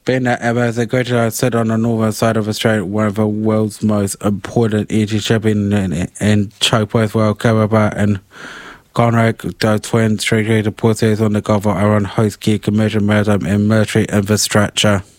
Being that ever, the Greater Lakes sit on the northern side of Australia, one of the world's most important energy shipping and choke both World Calabar and Conrack, the twin strategic ports on the Gulf of Iran host key commercial, maritime and military infrastructure.